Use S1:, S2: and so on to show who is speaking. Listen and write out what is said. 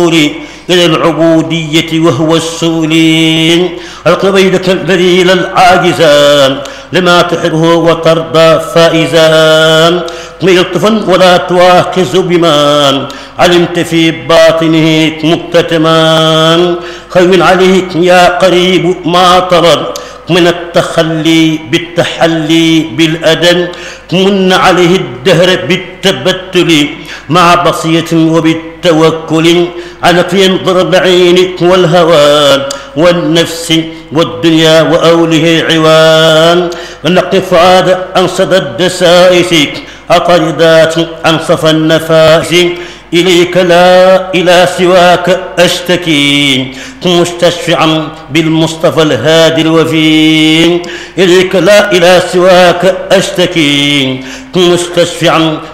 S1: إلى العبودية وهو السؤل. القبيلة الذليل العاجزان لما تحبه وترضى فائزان. ملطفا ولا تواخذ بما علمت في باطنه مكتتما. خير عليك يا قريب ما طرد من التخلي بالتحلي بالأدب. من عليه الدهر بالتبتل مع بصية وبالتوكل. على ينظر بعينك والهوى والنفس والدنيا وأوله عوان. نقف عاد عن صدى الدسائس أطردات عن صفى النفائس. إليك لا إلى سواك أشتكي مستشفعا بالمصطفى الهادي الوفي. إليك لا إلى سواك أشتكي مستشفعا